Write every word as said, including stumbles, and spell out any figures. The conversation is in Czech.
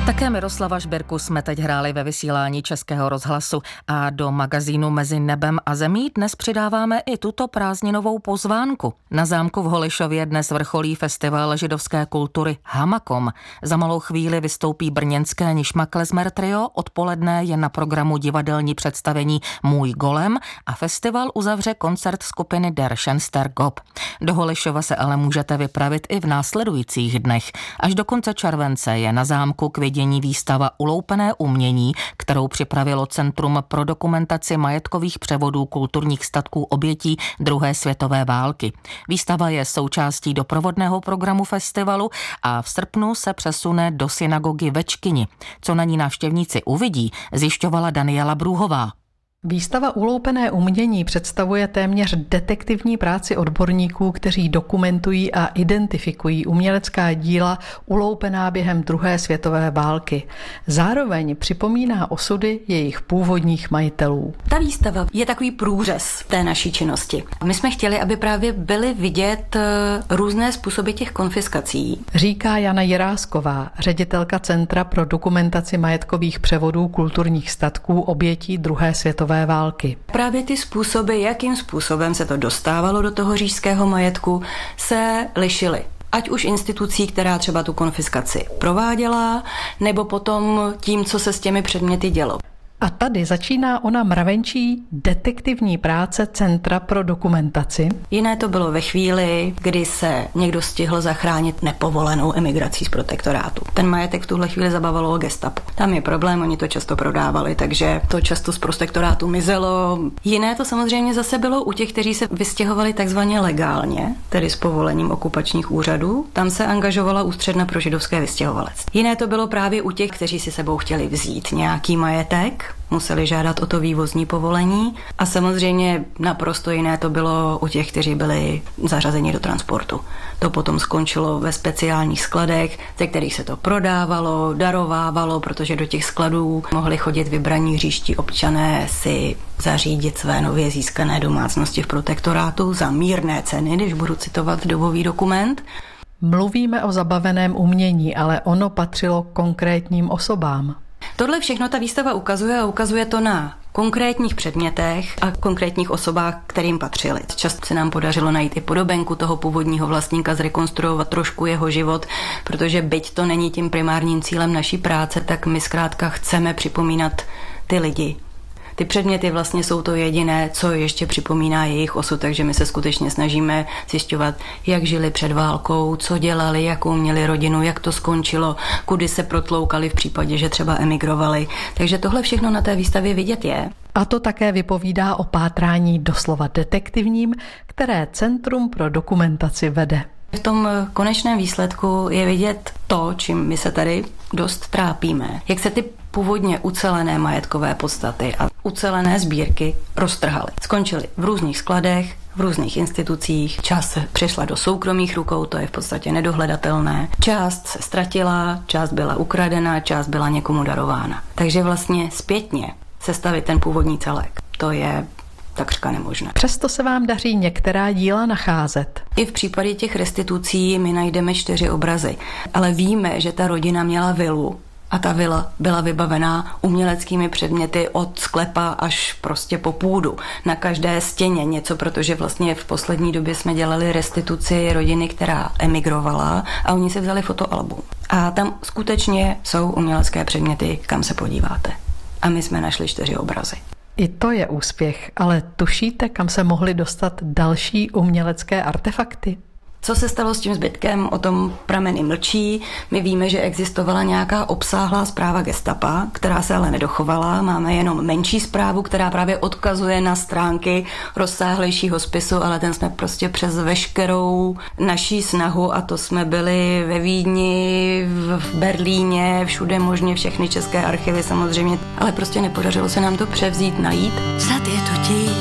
Také Miroslava Žbirku jsme teď hráli ve vysílání Českého rozhlasu a do magazínu Mezi nebem a zemí dnes přidáváme i tuto prázdninovou pozvánku. Na zámku v Holišově dnes vrcholí festival židovské kultury Hamakom. Za malou chvíli vystoupí brněnské Nišma Klezmer trio, odpoledne je na programu divadelní představení Můj golem a festival uzavře koncert skupiny Der Schenster Gob. Do Holišova se ale můžete vypravit i v následujících dnech. Až do konce července je na zámku k vidění výstava Uloupené umění, kterou připravilo Centrum pro dokumentaci majetkových převodů kulturních statků obětí druhé světové války. Výstava je součástí doprovodného programu festivalu a v srpnu se přesune do synagogy ve Čkyni. Co na ní návštěvníci uvidí, zjišťovala Daniela Brůhová. Výstava Uloupené umění představuje téměř detektivní práci odborníků, kteří dokumentují a identifikují umělecká díla uloupená během druhé světové války. Zároveň připomíná osudy jejich původních majitelů. Ta výstava je takový průřez té naší činnosti. My jsme chtěli, aby právě byly vidět různé způsoby těch konfiskací. Říká Jana Jirásková, ředitelka Centra pro dokumentaci majetkových převodů kulturních statků obětí druhé světové války. Právě ty způsoby, jakým způsobem se to dostávalo do toho říšského majetku, se lišily. Ať už institucí, která třeba tu konfiskaci prováděla, nebo potom tím, co se s těmi předměty dělo. A tady začíná ona mravenčí detektivní práce Centra pro dokumentaci. Jiné to bylo ve chvíli, kdy se někdo stihl zachránit nepovolenou emigrací z protektorátu. Ten majetek v tuhle chvíli zabavilo gestapo. Tam je problém, oni to často prodávali, takže to často z protektorátu mizelo. Jiné to samozřejmě zase bylo u těch, kteří se vystěhovali takzvaně legálně, tedy s povolením okupačních úřadů. Tam se angažovala ústředna pro židovské vystěhovalectví. Jiné to bylo právě u těch, kteří si sebou chtěli vzít nějaký majetek, museli žádat o to vývozní povolení a samozřejmě naprosto jiné to bylo u těch, kteří byli zařazeni do transportu. To potom skončilo ve speciálních skladech, ze kterých se to prodávalo, darovávalo, protože do těch skladů mohli chodit vybraní říští občané si zařídit své nově získané domácnosti v protektorátu za mírné ceny, když budu citovat dobový dokument. Mluvíme o zabaveném umění, ale ono patřilo konkrétním osobám. Tohle všechno ta výstava ukazuje a ukazuje to na konkrétních předmětech a konkrétních osobách, kterým patřili. Často se nám podařilo najít i podobenku toho původního vlastníka, zrekonstruovat trošku jeho život, protože byť to není tím primárním cílem naší práce, tak my zkrátka chceme připomínat ty lidi. Ty předměty vlastně jsou to jediné, co ještě připomíná jejich osud, takže my se skutečně snažíme zjišťovat, jak žili před válkou, co dělali, jakou měli rodinu, jak to skončilo, kudy se protloukali v případě, že třeba emigrovali. Takže tohle všechno na té výstavě vidět je. A to také vypovídá o pátrání doslova detektivním, které Centrum pro dokumentaci vede. V tom konečném výsledku je vidět to, čím my se tady dost trápíme. Jak se ty původně ucelené majetkové podstaty a ucelené sbírky roztrhaly. Skončily v různých skladech, v různých institucích, část se přešla do soukromých rukou, to je v podstatě nedohledatelné. Část se ztratila, část byla ukradena, část byla někomu darována. Takže vlastně zpětně sestavit ten původní celek, to je takřka nemožné. Přesto se vám daří některá díla nacházet. I v případě těch restitucí my najdeme čtyři obrazy, ale víme, že ta rodina měla vilu a ta vila byla vybavená uměleckými předměty od sklepa až prostě po půdu. Na každé stěně něco, protože vlastně v poslední době jsme dělali restituci rodiny, která emigrovala a oni si vzali fotoalbum. A tam skutečně jsou umělecké předměty, kam se podíváte. A my jsme našli čtyři obrazy. I to je úspěch, ale tušíte, kam se mohly dostat další umělecké artefakty? Co se stalo s tím zbytkem, o tom prameny mlčí. My víme, že existovala nějaká obsáhlá zpráva gestapa, která se ale nedochovala. Máme jenom menší zprávu, která právě odkazuje na stránky rozsáhlejšího spisu, ale ten jsme prostě přes veškerou naší snahu, a to jsme byli ve Vídni, v Berlíně, všude možně, všechny české archivy samozřejmě, ale prostě nepodařilo se nám to převzít, najít. Snad je to tím,